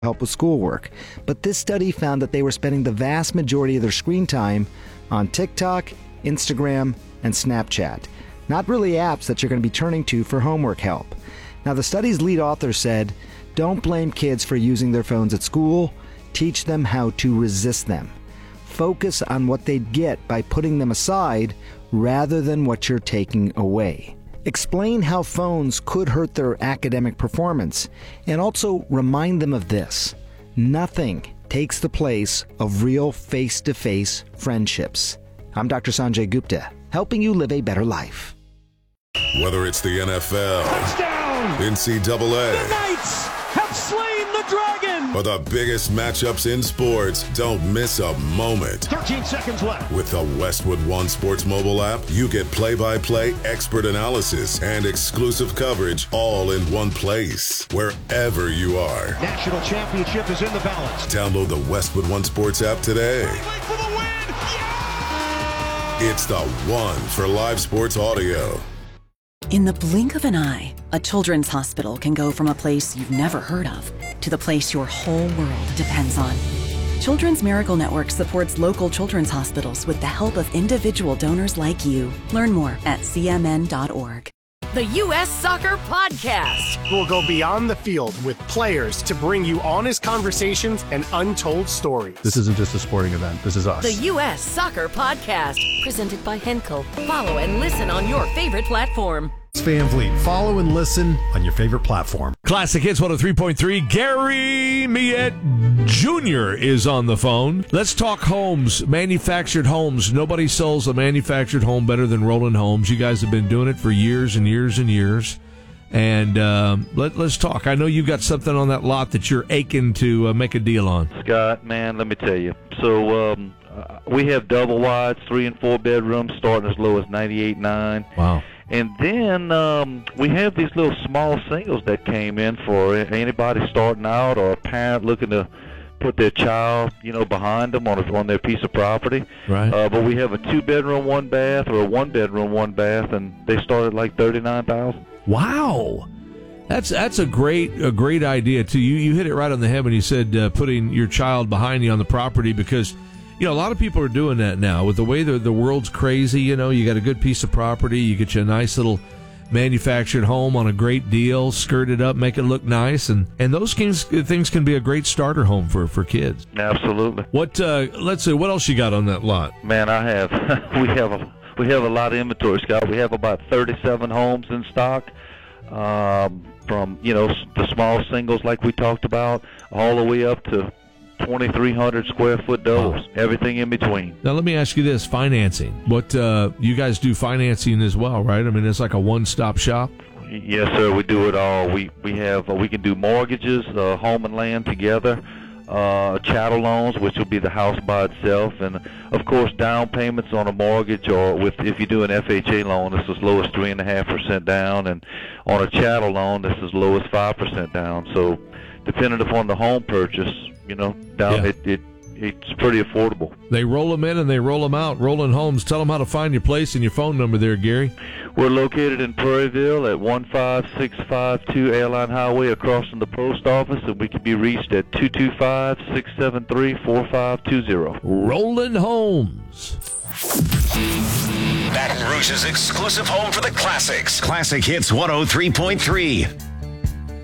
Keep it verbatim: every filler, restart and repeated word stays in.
help with schoolwork. But this study found that they were spending the vast majority of their screen time on TikTok, Instagram, and Snapchat. Not really apps that you're going to be turning to for homework help. Now, the study's lead author said, don't blame kids for using their phones at school. Teach them how to resist them. Focus on what they'd get by putting them aside rather than what you're taking away. Explain how phones could hurt their academic performance, and also remind them of this. Nothing takes the place of real face-to-face friendships. I'm Doctor Sanjay Gupta, helping you live a better life. Whether it's the N F L, touchdown, N C double A, the Knights have slain the dragon, or the biggest matchups in sports, don't miss a moment. thirteen seconds left. With the Westwood One Sports mobile app, you get play-by-play expert analysis and exclusive coverage all in one place, wherever you are. National championship is in the balance. Download the Westwood One Sports app today. For the win. Yeah! It's the one for live sports audio. In the blink of an eye, a children's hospital can go from a place you've never heard of to the place your whole world depends on. Children's Miracle Network supports local children's hospitals with the help of individual donors like you. Learn more at C M N dot org. The U S Soccer Podcast. We'll go beyond the field with players to bring you honest conversations and untold stories. This isn't just a sporting event. This is us. The U S Soccer Podcast. Presented by Henkel. Follow and listen on your favorite platform. Van Vliet. Follow and listen on your favorite platform. Classic Hits one oh three point three. Gary Miette Junior is on the phone. Let's talk homes, manufactured homes. Nobody sells a manufactured home better than Roland Homes. You guys have been doing it for years and years and years. And um, let, let's talk. I know you've got something on that lot that you're aching to uh, make a deal on. Scott, man, let me tell you. So um, uh, we have double wides, three and four bedrooms, starting as low as ninety-eight nine. Wow. And then um, we have these little small singles that came in for anybody starting out or a parent looking to put their child, you know, behind them on a, on their piece of property. Right. Uh, but we have a two-bedroom, one-bath, or a one-bedroom, one-bath, and they start at like thirty-nine thousand dollars. Wow. That's that's a great a great idea, too. You, you hit it right on the head when you said uh, putting your child behind you on the property because, you know, a lot of people are doing that now. With the way the, the world's crazy, you know, you got a good piece of property, you get you a nice little manufactured home on a great deal, skirt it up, make it look nice, and, and those things, things can be a great starter home for, for kids. Absolutely. What uh, let's see, what else you got on that lot? Man, I have we have a we have a lot of inventory, Scott. We have about thirty-seven homes in stock. Um, from, you know, the small singles like we talked about, all the way up to twenty-three hundred square foot doubles, wow. Everything in between. Now, let me ask you this, financing. What, uh, you guys do financing as well, right? I mean, it's like a one-stop shop? Yes, sir, we do it all. We we have, uh, we can do mortgages, uh, home and land together, uh, chattel loans, which will be the house by itself, and, of course, down payments on a mortgage, or with if you do an F H A loan, it's as low as three point five percent down, and on a chattel loan, it's as low as five percent down. So, depending upon the home purchase, you know, down yeah. it, it it's pretty affordable. They roll them in and they roll them out. Roland Homes. Tell them how to find your place and your phone number there, Gary. We're located in Prairieville at one five six five two Airline Highway across from the post office, and we can be reached at two two five, six seven three, four five two zero. Roland Homes. Baton Rouge's exclusive home for the classics. Classic Hits one oh three point three.